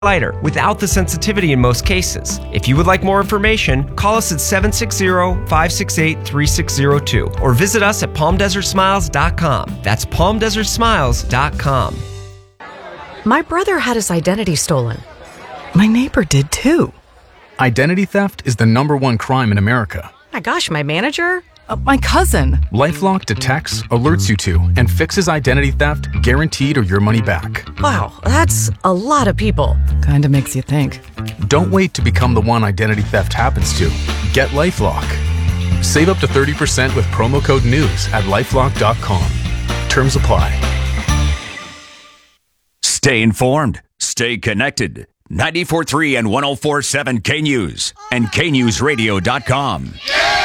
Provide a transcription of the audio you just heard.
lighter without the sensitivity in most cases. If you would like more information, call us at 760-568-3602 or visit us at palmdesertsmiles.com. That's palmdesertsmiles.com. My brother had his identity stolen. My neighbor did too. Identity theft is the #1 crime in America. My gosh, my manager? My cousin. LifeLock detects, alerts you to, and fixes identity theft guaranteed or your money back. Wow, that's a lot of people. Kinda makes you think. Don't wait to become the one identity theft happens to. Get LifeLock. Save up to 30% with promo code NEWS at lifelock.com. Terms apply. Stay informed. Stay connected. 94.3 and 104.7 K-News and KNewsRadio.com.